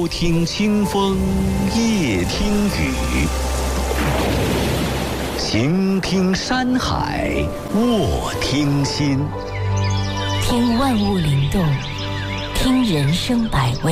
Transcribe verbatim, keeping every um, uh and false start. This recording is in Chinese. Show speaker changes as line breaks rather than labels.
朝听清风，夜听雨，行听山海，卧听心。
听万物灵动，听人生百味，